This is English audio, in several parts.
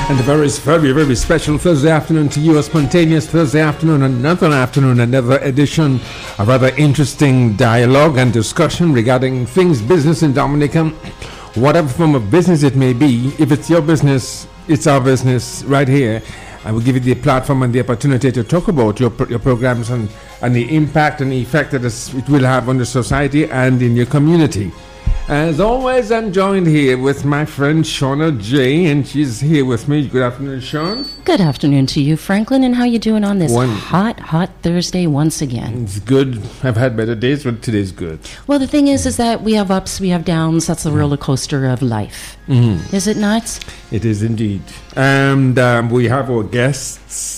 And a very, very, very special Thursday afternoon to you, a spontaneous Thursday afternoon, another edition of rather interesting dialogue and discussion regarding things business in Dominica, whatever form of business it may be. If it's your business, it's our business right here. I will give you the platform and the opportunity to talk about your programs and the impact and the effect that it will have on the society and in your community. As always, I'm joined here with my friend Shauna J, and she's here with me. Good afternoon, Sean. Good afternoon to you, Franklin, and how you doing on this hot Thursday once again? It's good. I've had better days, but today's good. Well, the thing is that we have ups, we have downs. That's the roller coaster of life. Mm-hmm. Is it not? It is indeed. And we have our guests.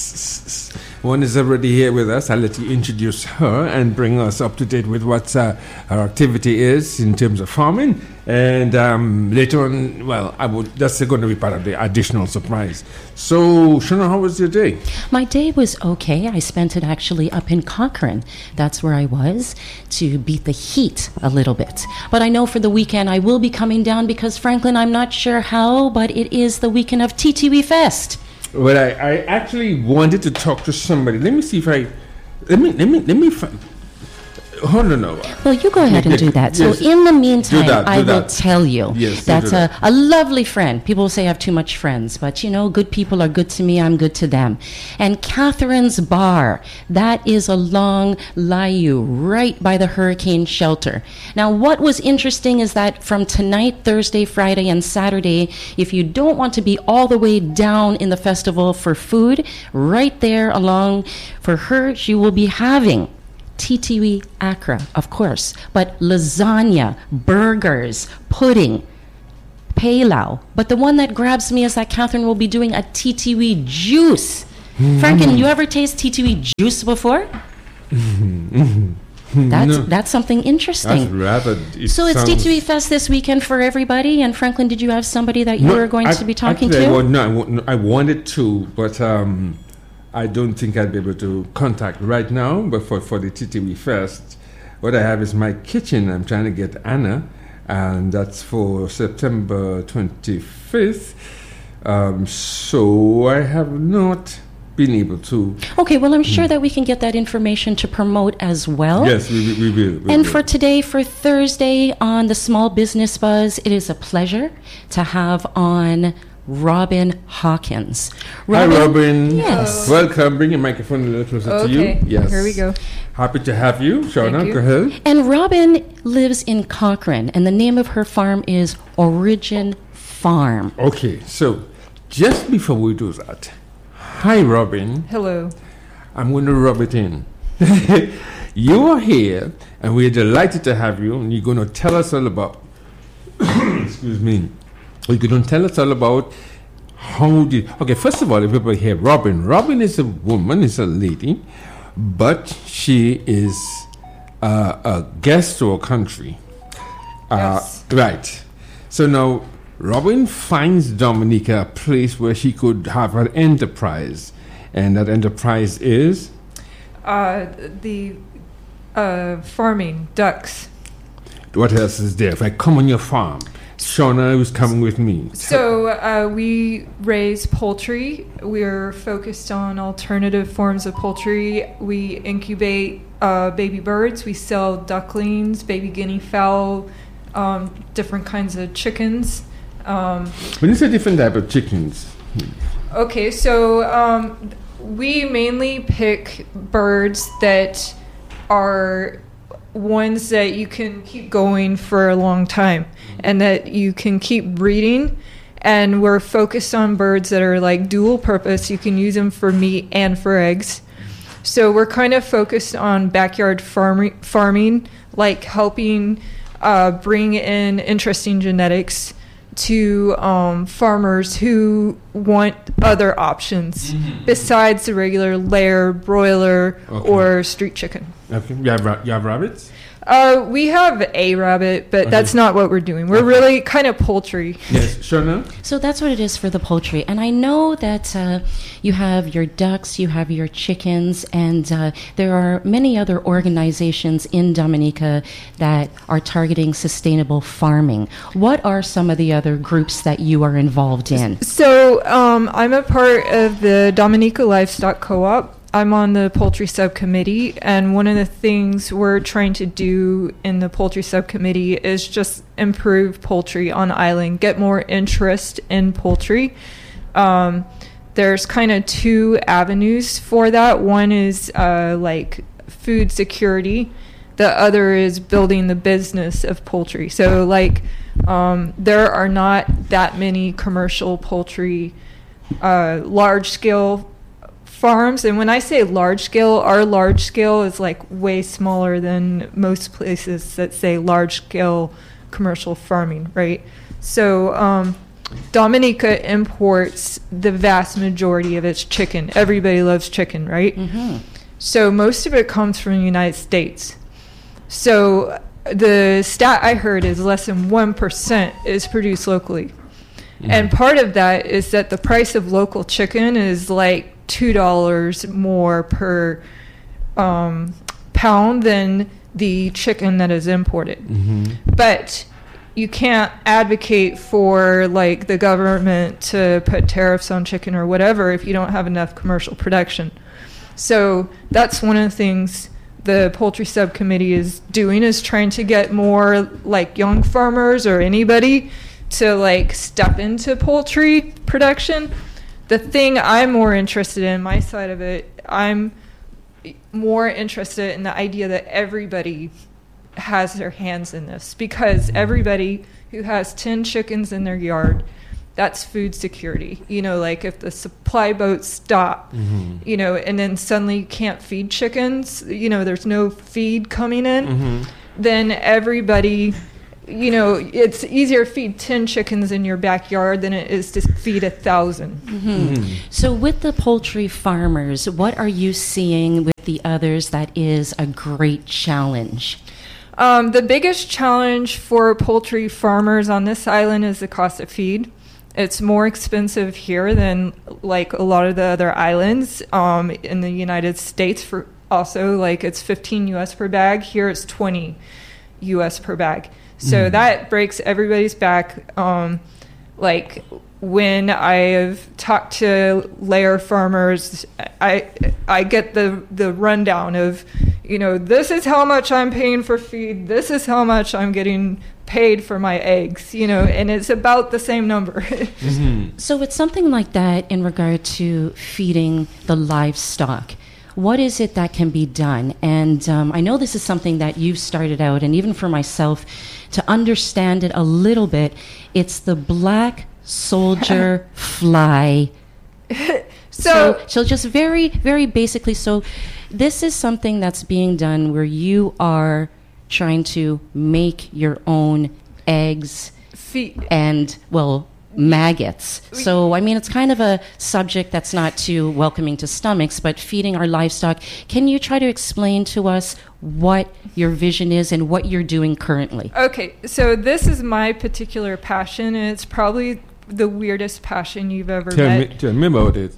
One is already here with us. I'll let you introduce her and bring us up to date with what her activity is in terms of farming. And later on, that's going to be part of the additional surprise. So, Shana, how was your day? My day was okay. I spent it actually up in Cochrane. That's where I was to beat the heat a little bit. But I know for the weekend I will be coming down because, Franklin, I'm not sure how, but it is the weekend of TTW Fest. Well, I actually wanted to talk to somebody. Let me see if let me find. Hold on. Well, you go ahead and do that. Yes. So in the meantime, I will tell you that's a lovely friend. People say I have too much friends, but good people are good to me. I'm good to them. And Catherine's Bar, that is along Layou, right by the hurricane shelter. Now, what was interesting is that from tonight, Thursday, Friday, and Saturday, if you don't want to be all the way down in the festival for food, right there along for her, she will be having TTW Accra, of course, but lasagna, burgers, pudding, pilau. But the one that grabs me is that Catherine will be doing a TTW juice. Franklin, you ever taste TTW juice before? That's something interesting. So it's TTW Fest this weekend for everybody. And Franklin, did you have somebody that you were going to be talking to? I wanted to, but I don't think I'd be able to contact right now. But for the TTW Fest, what I have is my kitchen. I'm trying to get Anna, and that's for September 25th. So I have not been able to. Okay, well, I'm sure that we can get that information to promote as well. Yes, we will. And for today, for Thursday on the Small Business Buzz, it is a pleasure to have on Robin Hawkins. Hi, Robin. Yes. Welcome. Bring your microphone a little closer to you. Yes. Here we go. Happy to have you. Shauna, go ahead. And Robin lives in Cochrane, and the name of her farm is Origin Farm. Okay, so just before we do that, hi, Robin. Hello. I'm going to rub it in. You are here, and we're delighted to have you, and you're going to tell us all about, excuse me, you're going to tell us all about okay, first of all, if people hear Robin is a woman, is a lady, but she is a guest to our country. Yes. Right. So now, Robin finds Dominica a place where she could have an enterprise, and that enterprise is? The farming, ducks. What else is there? If I come on your farm, Shauna was coming with me. So we raise poultry. We're focused on alternative forms of poultry. We incubate baby birds. We sell ducklings, baby guinea fowl, different kinds of chickens. When you say different type of chickens? Okay, so we mainly pick birds that are ones that you can keep going for a long time and that you can keep breeding. And we're focused on birds that are like dual purpose. You can use them for meat and for eggs. So we're kind of focused on backyard farming, like helping bring in interesting genetics to farmers who want other options besides the regular layer, broiler, or street chicken. Okay. You have rabbits? We have a rabbit, but that's not what we're doing. We're really kind of poultry. Yes, sure. No? So that's what it is for the poultry. And I know that you have your ducks, you have your chickens, and there are many other organizations in Dominica that are targeting sustainable farming. What are some of the other groups that you are involved in? So I'm a part of the Dominica Livestock Co-op. I'm on the poultry subcommittee, and one of the things we're trying to do in the poultry subcommittee is just improve poultry on island, get more interest in poultry. There's kind of two avenues for that. One is like food security. The other is building the business of poultry. So like there are not that many commercial poultry, large-scale farms. And when I say large scale, our large scale is like way smaller than most places that say large scale commercial farming, right? So Dominica imports the vast majority of its chicken. Everybody loves chicken, right? Mm-hmm. So most of it comes from the United States. So the stat I heard is less than 1% is produced locally. Mm-hmm. And part of that is that the price of local chicken is like $2 more per pound than the chicken that is imported. Mm-hmm. But you can't advocate for like the government to put tariffs on chicken or whatever if you don't have enough commercial production. So that's one of the things the poultry subcommittee is doing, is trying to get more like young farmers or anybody to like step into poultry production. The thing I'm more interested in, my side of it, I'm more interested in the idea that everybody has their hands in this, because everybody who has 10 chickens in their yard, that's food security. You know, like if the supply boats stop, you know, and then suddenly you can't feed chickens, you know, there's no feed coming in, then everybody, you know, it's easier to feed 10 chickens in your backyard than it is to feed 1,000. So with the poultry farmers, what are you seeing with the others that is a great challenge? The biggest challenge for poultry farmers on this island is the cost of feed. It's more expensive here than like a lot of the other islands in the United States. For also, like it's 15 US per bag. Here it's 20 US per bag. So that breaks everybody's back. Like when I have talked to layer farmers, I get the rundown of, you know, this is how much I'm paying for feed. This is how much I'm getting paid for my eggs, you know, and it's about the same number. So it's something like that in regard to feeding the livestock. What is it that can be done? And I know this is something that you've started out, and even for myself, to understand it a little bit, it's the black soldier fly. So just very, very basically, so this is something that's being done where you are trying to make your own eggs and, well, maggots. So, I mean, it's kind of a subject that's not too welcoming to stomachs, but feeding our livestock. Can you try to explain to us what your vision is and what you're doing currently? Okay, so this is my particular passion, and it's probably the weirdest passion you've ever met. Tell me about it.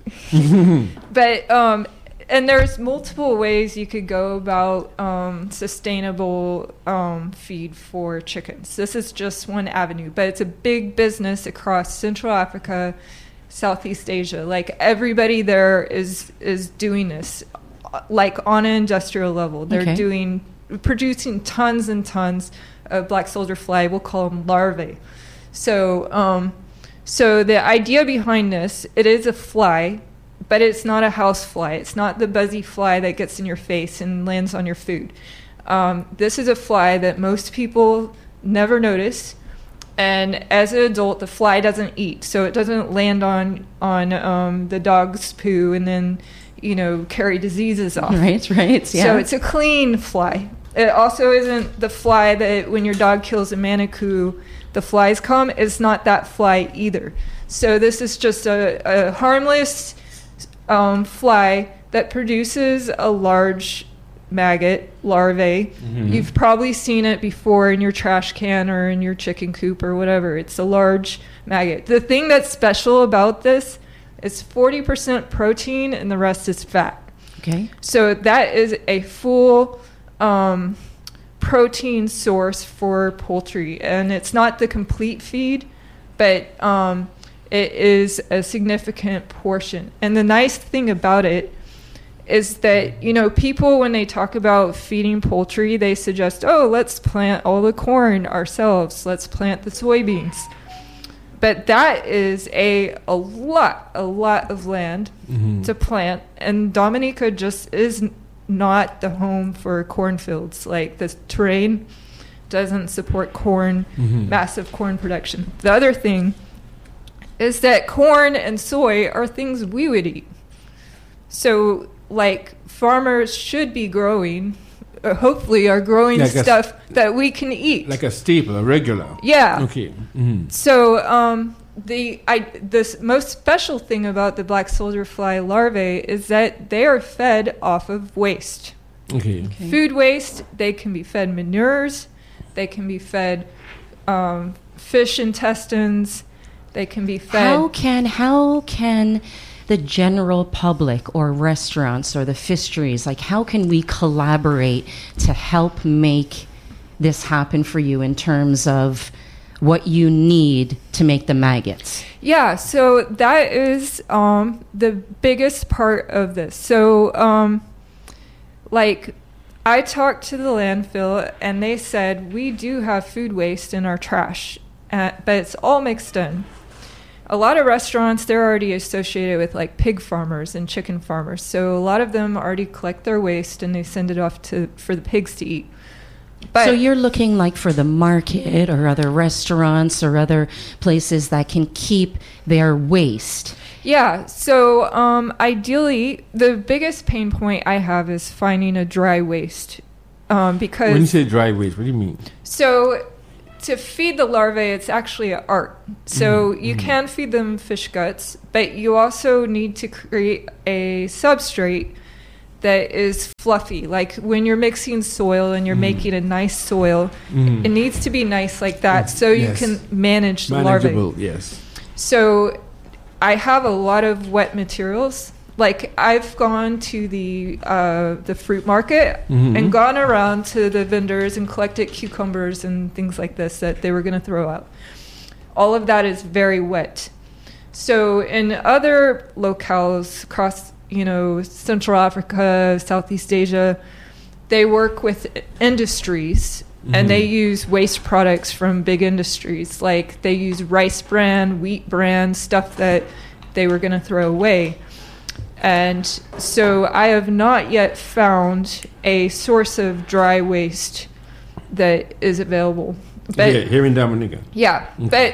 But, and there's multiple ways you could go about sustainable feed for chickens. This is just one avenue, but it's a big business across Central Africa, Southeast Asia. Like everybody there is doing this, like on an industrial level. They're producing tons and tons of black soldier fly. We'll call them larvae. So, so the idea behind this, it is a fly, but it's not a house fly. It's not the buzzy fly that gets in your face and lands on your food. This is a fly that most people never notice. And as an adult, the fly doesn't eat. So it doesn't land on the dog's poo and then, you know, carry diseases off. Right, yeah. So it's a clean fly. It also isn't the fly that when your dog kills a manikou, the flies come. It's not that fly either. So this is just a harmless fly that produces a large maggot larvae. You've probably seen it before in your trash can or in your chicken coop or whatever. It's a large maggot. The thing that's special about this is 40% protein and the rest is fat. Okay. So that is a full protein source for poultry, and it's not the complete feed, but it is a significant portion. And the nice thing about it is that, you know, people, when they talk about feeding poultry, they suggest, oh, let's plant all the corn ourselves. Let's plant the soybeans. But that is a lot of land to plant. And Dominica just is not the home for cornfields. Like, the terrain doesn't support corn, massive corn production. The other thing is that corn and soy are things we would eat. So, like, farmers should be growing, hopefully are growing like stuff that we can eat. Like a staple, a regular. Yeah. Okay. So, the most special thing about the black soldier fly larvae is that they are fed off of waste. Okay. Food waste. They can be fed manures. They can be fed fish intestines. They can be fed. How can the general public or restaurants or the fisheries, like, how can we collaborate to help make this happen for you in terms of what you need to make the maggots? Yeah, so that is the biggest part of this. So, like, I talked to the landfill, and they said, we do have food waste in our trash, but it's all mixed in. A lot of restaurants, they're already associated with, like, pig farmers and chicken farmers. So a lot of them already collect their waste, and they send it off for the pigs to eat. But so you're looking, like, for the market or other restaurants or other places that can keep their waste. Yeah. So ideally, the biggest pain point I have is finding a dry waste. Because when you say dry waste, what do you mean? So to feed the larvae, it's actually an art. So you can feed them fish guts, but you also need to create a substrate that is fluffy. Like, when you're mixing soil and you're making a nice soil, it needs to be nice like that, so you can manage the larvae. Yes. So I have a lot of wet materials. Like, I've gone to the fruit market and gone around to the vendors and collected cucumbers and things like this that they were going to throw out. All of that is very wet. So in other locales across, you know, Central Africa, Southeast Asia, they work with industries and they use waste products from big industries. Like, they use rice bran, wheat bran, stuff that they were going to throw away. And so I have not yet found a source of dry waste that is available. But, here in Dominica. Yeah, but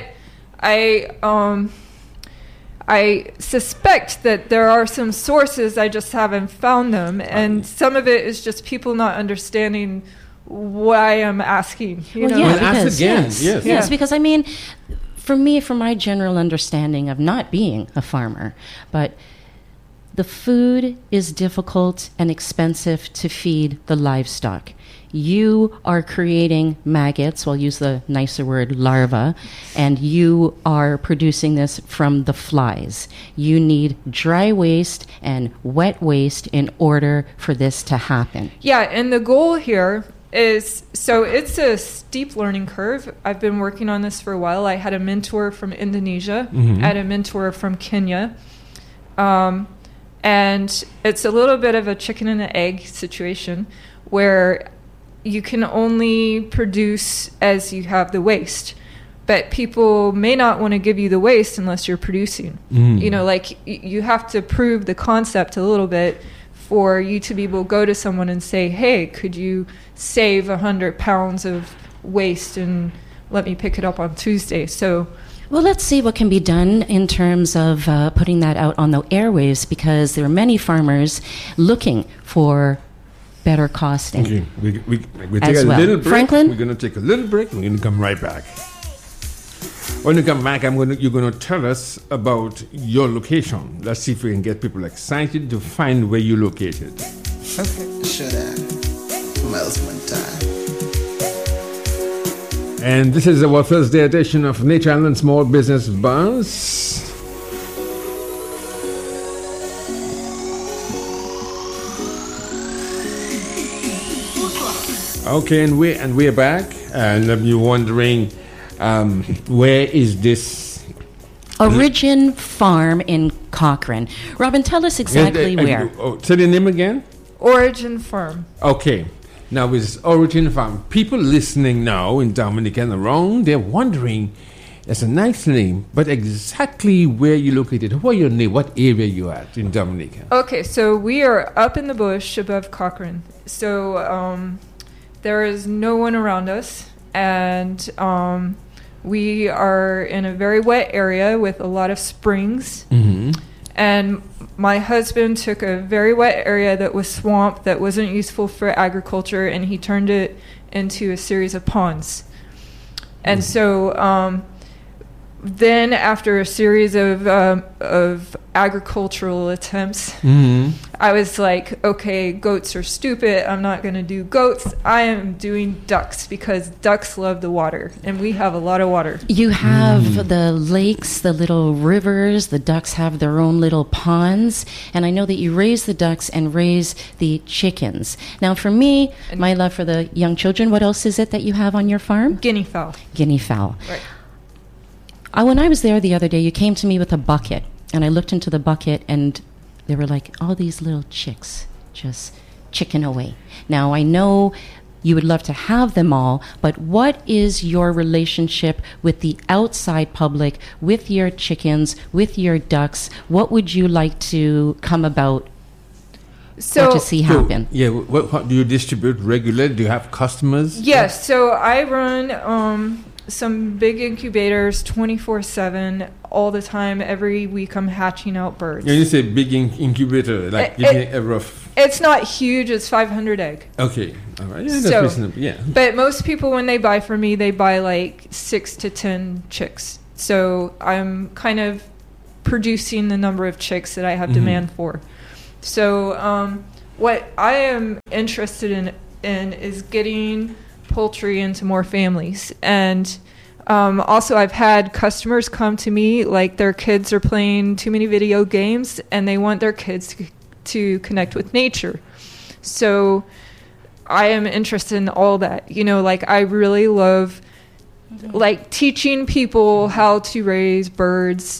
I suspect that there are some sources, I just haven't found them, and some of it is just people not understanding why I'm asking. You know? Yeah, ask again. Yes, because, I mean, for me, from my general understanding of not being a farmer, but the food is difficult and expensive to feed the livestock. You are creating maggots, we'll use the nicer word, larva, and you are producing this from the flies. You need dry waste and wet waste in order for this to happen. Yeah, and the goal here is, so it's a steep learning curve. I've been working on this for a while. I had a mentor from Indonesia. I had a mentor from Kenya. And it's a little bit of a chicken and an egg situation where you can only produce as you have the waste. But people may not want to give you the waste unless you're producing. You know, like, you have to prove the concept a little bit for you to be able to go to someone and say, hey, could you save 100 pounds of waste and let me pick it up on Tuesday? So, well, let's see what can be done in terms of putting that out on the airwaves, because there are many farmers looking for better costing. Okay, we take a little break. Franklin? We're going to take a little break. We're going to come right back. When you come back, you're going to tell us about your location. Let's see if we can get people excited to find where you're located. Okay. Sure that. Miles Montana. And this is our Thursday edition of Nature Island Small Business Buzz. Okay, and we're back, and you're wondering where is this Origin Farm in Cochrane? Robin, tell us exactly where. Say the name again. Origin Farm. Okay. Now, with Origin Farm, people listening now in Dominica and around, they're wondering, it's a nice name, but exactly where you located, what your name, what area you at in Dominica? Okay, so we are up in the bush above Cochrane. So there is no one around us, and we are in a very wet area with a lot of springs. Mm-hmm. And my husband took a very wet area that was swamp that wasn't useful for agriculture, and he turned it into a series of ponds. And so then after a series of agricultural attempts, I was like, okay, goats are stupid. I'm not going to do goats. I am doing ducks because ducks love the water, and we have a lot of water. You have the lakes, the little rivers. The ducks have their own little ponds. And I know that you raise the ducks and raise the chickens. Now, for me, my love for the young children, what else is it that you have on your farm? Guinea fowl. Guinea fowl. Right. When I was there the other day, you came to me with a bucket, and I looked into the bucket, and there were like all these little chicks just chicking away. Now, I know you would love to have them all, but what is your relationship with the outside public, with your chickens, with your ducks? What would you like to come about or to see happen? What do you distribute regularly? Do you have customers? Yes, so I run some big incubators 24/7 all the time. Every week I'm hatching out birds. When you say big incubator, like give me a rough. It's not huge, it's 500 egg. Okay, all right. Yeah, that's reasonable. Yeah. But most people, when they buy from me, they buy like 6 to 10 chicks. So I'm kind of producing the number of chicks that I have demand for. So what I am interested in is getting poultry into more families. And also I've had customers come to me like their kids are playing too many video games and they want their kids to connect with nature. So I am interested in all that. You know, like I really love like teaching people how to raise birds.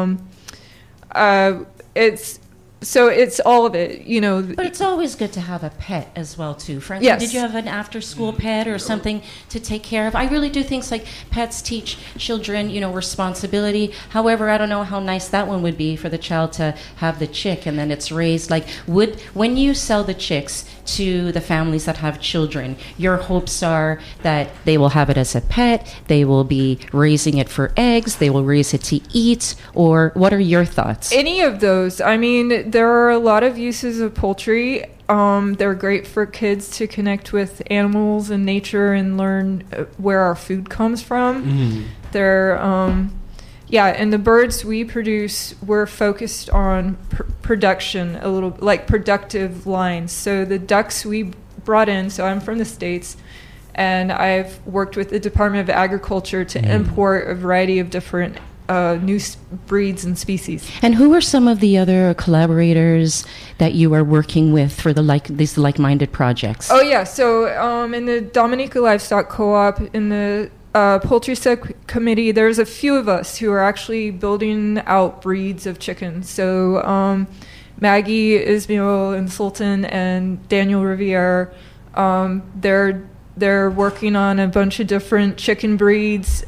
It's all of it, you know. But it's always good to have a pet as well, too. Frankly, yes. Did you have an after-school pet or something to take care of? I really do think like pets teach children, you know, responsibility. However, I don't know how nice that one would be for the child to have the chick and then it's raised. Like, when you sell the chicks to the families that have children, your hopes are that they will have it as a pet, they will be raising it for eggs, they will raise it to eat, or what are your thoughts? Any of those. I mean, there are a lot of uses of poultry. They're great for kids to connect with animals and nature and learn where our food comes from. They're and the birds we produce, we're focused on production, a little like productive lines. So the ducks we brought in, so I'm from the States, and I've worked with the Department of Agriculture to import a variety of different new breeds and species. And who are some of the other collaborators that you are working with for these like-minded projects? Oh yeah, so in the Dominica Livestock Co-op, in the poultry subcommittee, there's a few of us who are actually building out breeds of chickens. So Maggie Ismail and Sultan and Daniel Riviere, they're working on a bunch of different chicken breeds.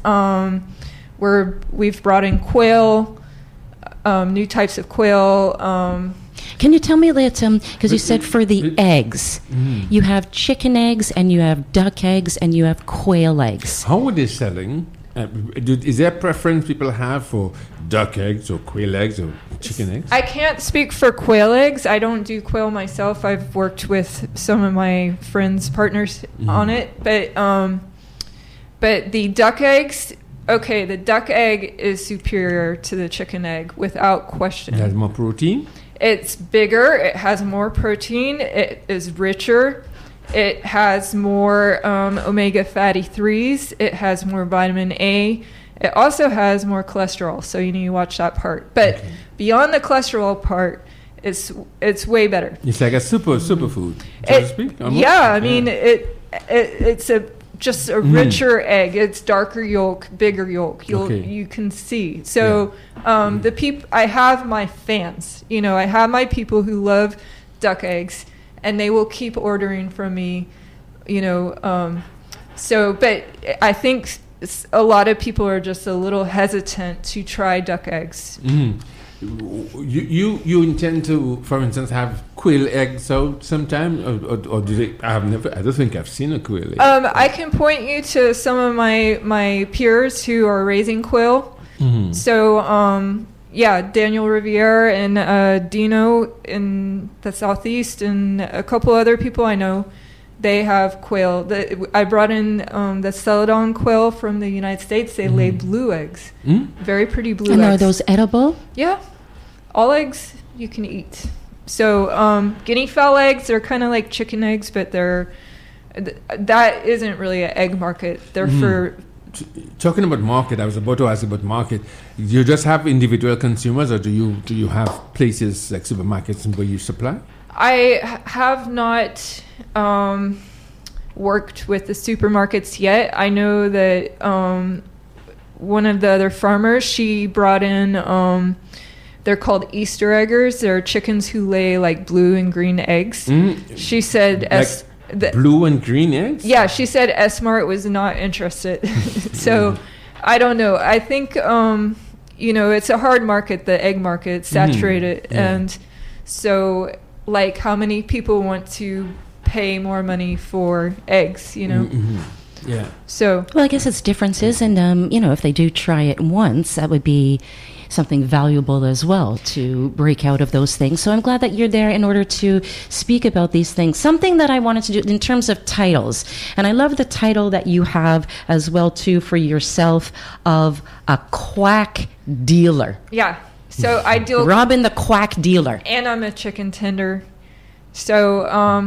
We've brought in quail, new types of quail. Can you tell me that, because you said for the eggs, you have chicken eggs and you have duck eggs and you have quail eggs. How are they selling? Is there a preference people have for duck eggs or quail eggs or chicken eggs? I can't speak for quail eggs. I don't do quail myself. I've worked with some of my friends' partners on it. But the duck eggs... Okay, the duck egg is superior to the chicken egg without question. It has more protein? It's bigger, it has more protein, it is richer, It has more omega fatty 3s. It has more vitamin A. It also has more cholesterol, so you need to watch that part. But beyond the cholesterol part, it's way better. It's like a superfood, so to speak. Yeah, I mean, it's just a richer egg. It's darker yolk, bigger yolk. You can see. So the people, I have my fans. You know, I have my people who love duck eggs, and they will keep ordering from me. You know, but I think a lot of people are just a little hesitant to try duck eggs. You intend to, for instance, have quail eggs out sometime, or do they? I don't think I've seen a quail egg. I can point you to some of my peers who are raising quail. So Daniel Riviere and Dino in the southeast, and a couple other people I know. They have quail. I brought in the Celadon quail from the United States. They lay blue eggs, very pretty blue eggs. And are those edible? Yeah, all eggs you can eat. So guinea fowl eggs are kind of like chicken eggs, but that isn't really an egg market. They're for... Talking about market, I was about to ask about market. Do you just have individual consumers, or do you have places like supermarkets where you supply? I have not worked with the supermarkets yet. I know that one of the other farmers, she brought in, they're called Easter eggers. They're chickens who lay like blue and green eggs. She said... blue and green eggs? Yeah, she said S-Mart was not interested. So I don't know. I think, it's a hard market, the egg market. It's saturated. And so... like how many people want to pay more money for eggs, you know? Yeah. So. Well, I guess it's differences. And, if they do try it once, that would be something valuable as well to break out of those things. So I'm glad that you're there in order to speak about these things. Something that I wanted to do in terms of titles. And I love the title that you have as well, too, for yourself of a quack dealer. Yeah. So I deal... Robin the Quack Dealer. And I'm a chicken tender. So,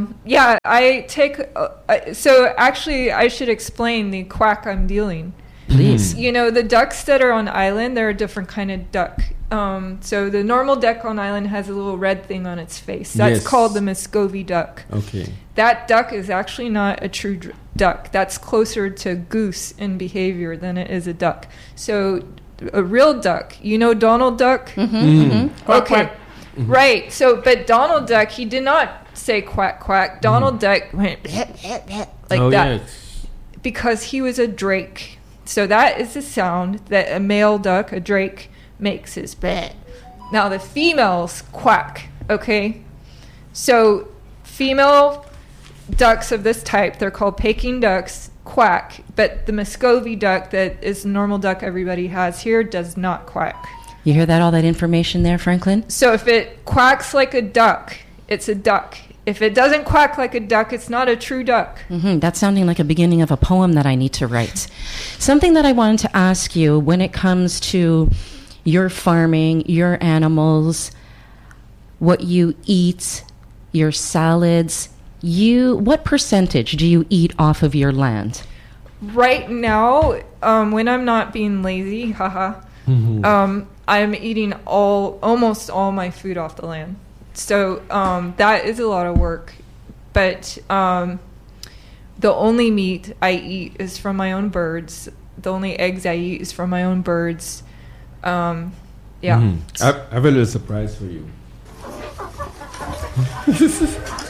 I take... so actually, I should explain the quack I'm dealing. Please. You know, the ducks that are on island, they're a different kind of duck. So the normal duck on island has a little red thing on its face. That's called the Muscovy duck. Okay. That duck is actually not a true duck. That's closer to goose in behavior than it is a duck. So... a real duck, Donald Duck? Okay, right. So, but Donald Duck, he did not say quack quack. Donald Duck went like that because he was a drake. So that is the sound that a male duck, a drake, makes is bleh. Now the females quack. Okay, so female ducks of this type, they're called Peking ducks. Quack, but the Muscovy duck that is the normal duck everybody has here does not quack. You hear all that information there, Franklin? So if it quacks like a duck, it's a duck. If it doesn't quack like a duck, it's not a true duck. That's sounding like a beginning of a poem that I need to write. Something that I wanted to ask you when it comes to your farming, your animals, what you eat, your salads... what percentage do you eat off of your land? Right now, when I'm not being lazy, I'm eating almost all my food off the land. So that is a lot of work. But the only meat I eat is from my own birds. The only eggs I eat is from my own birds. I have a little surprise for you.